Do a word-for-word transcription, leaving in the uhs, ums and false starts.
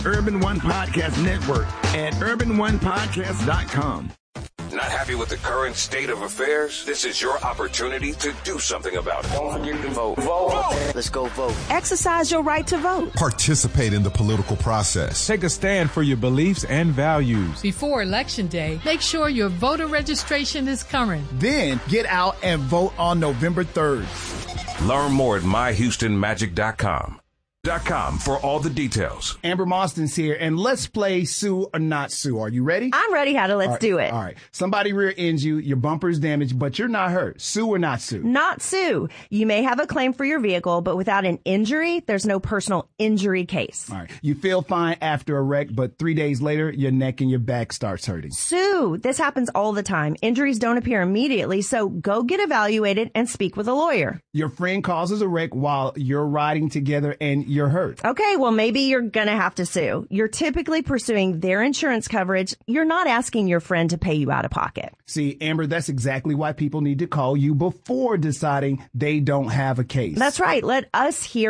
Urban One Podcast Network at urban one podcast dot com. Not happy with the current state of affairs? This is your opportunity to do something about it. Don't forget to vote. Vote. Let's go vote. Exercise your right to vote. Participate in the political process. Take a stand for your beliefs and values. Before Election Day, make sure your voter registration is current. Then get out and vote on November third. Learn more at my houston magic dot com. Dot com for all the details. Amber Mostyn's here, and let's play Sue or Not Sue. Are you ready? I'm ready, Hattie. Let's right, do it. All right. Somebody rear ends you, your bumper's damaged, but you're not hurt. Sue or not sue? Not sue. You may have a claim for your vehicle, but without an injury, there's no personal injury case. All right. You feel fine after a wreck, but three days later, your neck and your back starts hurting. Sue. This happens all the time. Injuries don't appear immediately, so go get evaluated and speak with a lawyer. Your friend causes a wreck while you're riding together and you're hurt. Okay, well, maybe you're going to have to sue. You're typically pursuing their insurance coverage. You're not asking your friend to pay you out of pocket. See, Amber, that's exactly why people need to call you before deciding they don't have a case. That's right. Let us hear